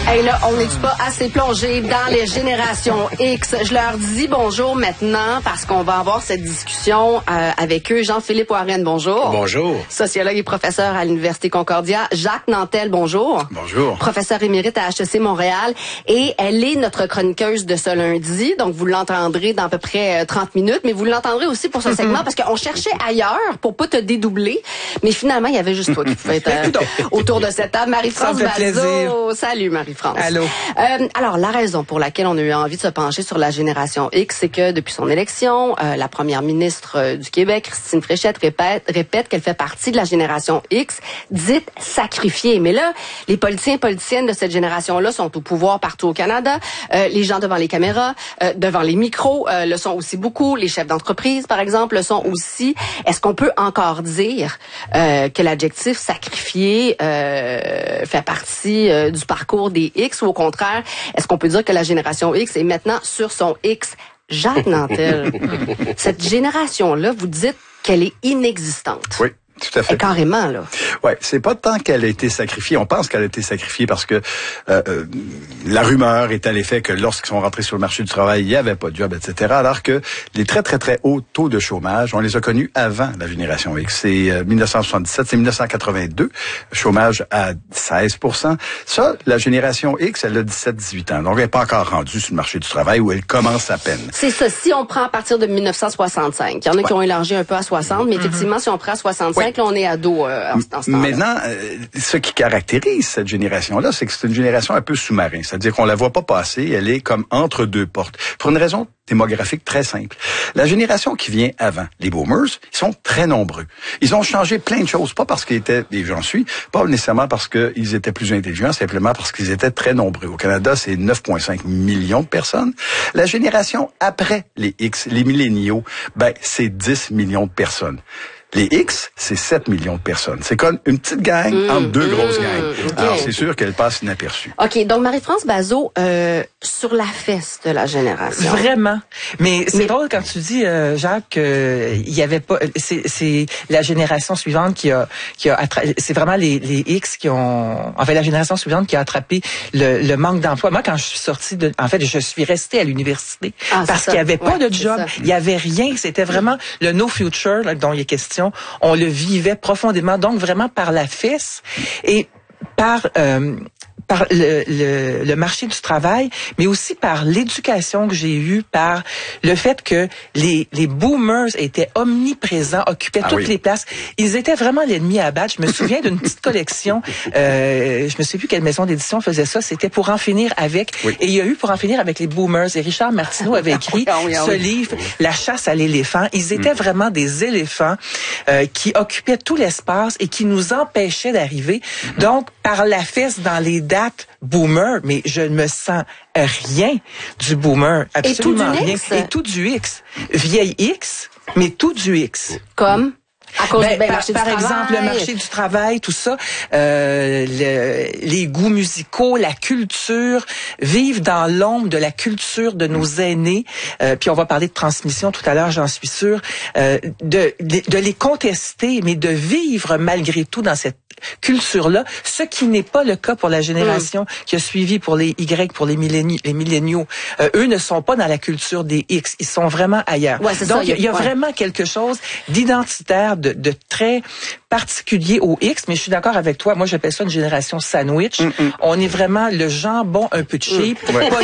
Hey là, on n'est pas assez plongé dans les générations X. Je leur dis bonjour maintenant parce qu'on va avoir cette discussion avec eux. Jean-Philippe Warren, bonjour. Bonjour. Sociologue et professeur à l'Université Concordia. Jacques Nantel, bonjour. Bonjour. Professeur émérite à HEC Montréal. Et elle est notre chroniqueuse de ce lundi. Donc, vous l'entendrez dans à peu près 30 minutes. Mais vous l'entendrez aussi pour ce segment parce qu'on cherchait ailleurs pour pas te dédoubler. Mais finalement, il y avait juste toi qui pouvait être autour de cette table. Marie-France Bazot. Salut, Marie-France. Allô. Alors, la raison pour laquelle on a eu envie de se pencher sur la génération X, c'est que depuis son élection, la première ministre du Québec, Christine Fréchette, répète qu'elle fait partie de la génération X, dite sacrifiée. Mais là, les politiciens et politiciennes de cette génération-là sont au pouvoir partout au Canada. Les gens devant les caméras, devant les micros, le sont aussi beaucoup. Les chefs d'entreprise, par exemple, le sont aussi. Est-ce qu'on peut encore dire que l'adjectif sacrifié fait partie du parcours des X, ou au contraire, est-ce qu'on peut dire que la génération X est maintenant sur son X? Jacques Nantel, cette génération-là, vous dites qu'elle est inexistante. Oui. Tout à fait. Et carrément, là. Ouais, c'est pas tant qu'elle a été sacrifiée. On pense qu'elle a été sacrifiée parce que la rumeur est à l'effet que lorsqu'ils sont rentrés sur le marché du travail, il n'y avait pas de job, etc. Alors que les très, très, très hauts taux de chômage, on les a connus avant la génération X. C'est 1977, c'est 1982, chômage à 16%. Ça, la génération X, elle a 17-18 ans. Donc, elle n'est pas encore rendue sur le marché du travail où elle commence à peine. C'est ça. Si on prend à partir de 1965, il y en a qui ont élargi un peu à 60, mais effectivement, si on prend à 65, là, on est ado en ce temps-là. Maintenant, ce qui caractérise cette génération-là, c'est que c'est une génération un peu sous-marin. C'est-à-dire qu'on la voit pas passer, elle est comme entre deux portes. Pour une raison démographique très simple. La génération qui vient avant, les boomers, ils sont très nombreux. Ils ont changé plein de choses, pas parce qu'ils étaient, et j'en suis, pas nécessairement parce qu'ils étaient plus intelligents, simplement parce qu'ils étaient très nombreux. Au Canada, c'est 9,5 millions de personnes. La génération après les X, les milléniaux, c'est 10 millions de personnes. Les X, c'est 7 millions de personnes. C'est comme une petite gang entre deux grosses gangs. Okay. Alors, c'est sûr qu'elle passe inaperçue. OK. Donc, Marie-France Bazot, sur la fesse de la génération. Vraiment. Mais c'est drôle quand tu dis, Jacques, il y avait pas, c'est la génération suivante qui a c'est vraiment les X qui ont, la génération suivante qui a attrapé le manque d'emploi. Moi, quand je suis sortie je suis restée à l'université parce qu'il y avait pas de job. Il y avait rien. C'était vraiment le no future, là, dont il est question. On le vivait profondément, donc vraiment par la fesse et par le marché du travail, mais aussi par l'éducation que j'ai eue, par le fait que les boomers étaient omniprésents, occupaient toutes les places. Ils étaient vraiment l'ennemi à abattre. Je me souviens d'une petite collection, je me sais plus quelle maison d'édition faisait ça, c'était Pour en finir avec, et il y a eu Pour en finir avec les boomers, et Richard Martineau avait écrit ce livre, La chasse à l'éléphant. Ils étaient vraiment des éléphants qui occupaient tout l'espace et qui nous empêchaient d'arriver. Donc, par la fesse dans les dates boomer, mais je ne me sens rien du boomer, absolument rien. Et tout du X. Vieille X, mais tout du X. Comme? À cause du marché par exemple, le marché du travail, tout ça, les goûts musicaux, la culture, vivre dans l'ombre de la culture de nos aînés, puis on va parler de transmission tout à l'heure, j'en suis sûre, de les contester, mais de vivre malgré tout dans cette culture-là, ce qui n'est pas le cas pour la génération qui a suivi, pour les Y, pour les milléniaux. Eux ne sont pas dans la culture des X, ils sont vraiment ailleurs. Ouais, donc, il y a vraiment quelque chose d'identitaire, de très particulier au X, mais je suis d'accord avec toi, moi j'appelle ça une génération sandwich. On est vraiment le jambon un peu cheap, pas